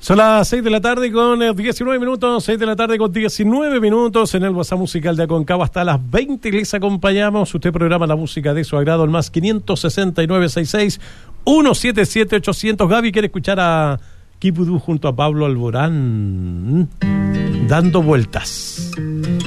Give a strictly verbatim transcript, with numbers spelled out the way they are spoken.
Son las seis de la tarde con diecinueve minutos, seis de la tarde con diecinueve minutos en el WhatsApp musical de Aconcagua hasta las veinte. Les acompañamos. Usted programa la música de su agrado, el más quinientos sesenta y nueve, sesenta y seis, ciento setenta y siete, ochocientos. Gaby quiere escuchar a Kipudú junto a Pablo Alborán dando vueltas.